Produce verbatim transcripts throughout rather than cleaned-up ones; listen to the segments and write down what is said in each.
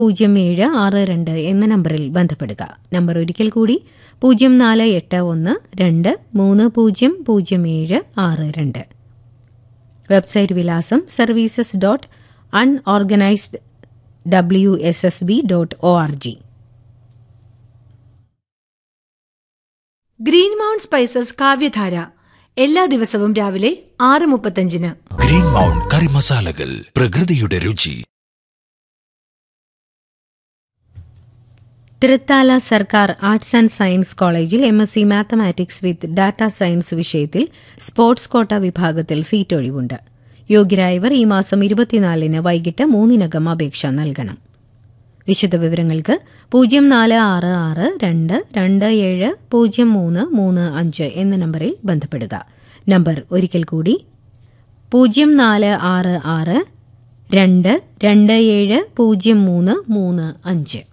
പൂജ്യം ഏഴ് ആറ് രണ്ട് എന്ന നമ്പറിൽ ബന്ധപ്പെടുക. നമ്പർ ഒരിക്കൽ കൂടി പൂജ്യം നാല് എട്ട് ഒന്ന് രണ്ട് മൂന്ന് പൂജ്യം പൂജ്യം ഏഴ് ആറ് രണ്ട്. വെബ്സൈറ്റ് വിലാസം services dot unorganised W S S B dot O R G. Green mount spices കാവ്യധാര എല്ലാ ദിവസവും രാവിലെ ആറ് മുപ്പത്തഞ്ചിന്. ഗ്രീൻ മൗണ്ട് കറി മസാലകൾ, പ്രകൃതിയുടെ രുചി. തൃത്താല സർക്കാർ ആർട്സ് ആൻഡ് സയൻസ് കോളേജിൽ എം എസ് സി മാത്തമാറ്റിക്സ് വിത്ത് ഡാറ്റ സയൻസ് വിഷയത്തിൽ സ്പോർട്സ് കോട്ട വിഭാഗത്തിൽ സീറ്റ് ഒഴിവുണ്ട്. യോഗ്യരായവർ ഈ മാസം ഇരുപത്തിനാലിന് വൈകിട്ട് മൂന്നിനകം അപേക്ഷ നൽകണം. വിശദവിവരങ്ങൾക്ക് പൂജ്യം നാല് ആറ് ആറ് രണ്ട് രണ്ട് ഏഴ് പൂജ്യം മൂന്ന് മൂന്ന് അഞ്ച് എന്ന നമ്പറിൽ ബന്ധപ്പെടുക. നമ്പർ ഒരിക്കൽ കൂടി പൂജ്യം നാല് ആറ് ആറ് രണ്ട് രണ്ട് ഏഴ് പൂജ്യം മൂന്ന് മൂന്ന് അഞ്ച്.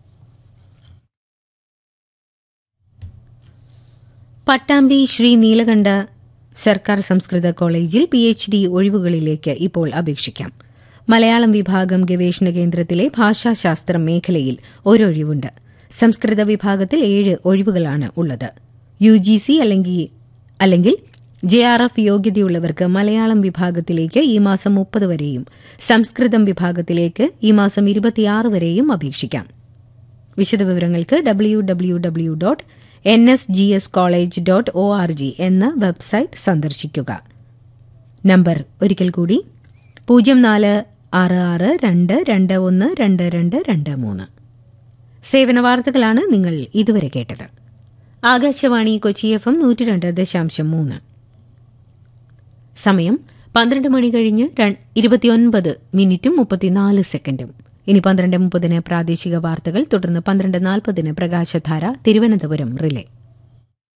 പട്ടാമ്പി ശ്രീ നീലകണ്ഠ സർക്കാർ സംസ്കൃത കോളേജിൽ പി എച്ച് ഡി ഒഴിവുകളിലേക്ക് ഇപ്പോൾ അപേക്ഷിക്കാം. മലയാളം വിഭാഗം ഗവേഷണ കേന്ദ്രത്തിലെ ഭാഷാശാസ്ത്ര മേഖലയിൽ ഒരൊഴിവുണ്ട്. സംസ്കൃത വിഭാഗത്തിൽ ഏഴ് ഒഴിവുകളാണ് ഉള്ളത്. യു ജി സി അല്ലെങ്കിൽ അല്ലെങ്കിൽ ജെ ആർ എഫ് യോഗ്യതയുള്ളവർക്ക് മലയാളം വിഭാഗത്തിലേക്ക് ഈ മാസം മുപ്പത് വരെയും സംസ്കൃതം വിഭാഗത്തിലേക്ക് ഈ മാസം ഇരുപത്തിയാറ് വരെയും അപേക്ഷിക്കാം. വിശദവിവരങ്ങൾക്ക് W W W dot N S G S college dot O R G എന്ന വെബ്സൈറ്റ് സന്ദർശിക്കുക. നമ്പർ ഒരിക്കൽ കൂടി പൂജ്യം നാല് ആറ് ആറ് രണ്ട് രണ്ട് ഒന്ന് രണ്ട് രണ്ട് രണ്ട് മൂന്ന്. സേവന വാർത്തകളാണ് നിങ്ങൾ ഇതുവരെ കേട്ടത്. ആകാശവാണി കൊച്ചി എഫ് എം നൂറ്റി രണ്ട് ദശാംശം മൂന്ന്. സമയം പന്ത്രണ്ട് മണി കഴിഞ്ഞ് ഇരുപത്തിയൊൻപത് മിനിറ്റും മുപ്പത്തിനാല് സെക്കൻഡും. ഇനി പന്ത്രണ്ട് മുപ്പതിന് പ്രാദേശിക വാർത്തകൾ, തുടർന്ന് പന്ത്രണ്ട് നാൽപ്പതിന് പ്രകാശധാര തിരുവനന്തപുരം റിലേ.